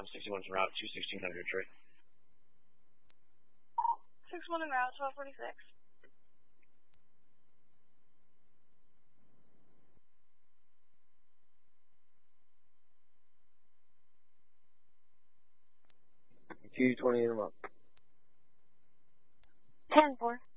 61's en route, 21600, Trey. 61 en route, 1246. Q20 in them up. 10-4.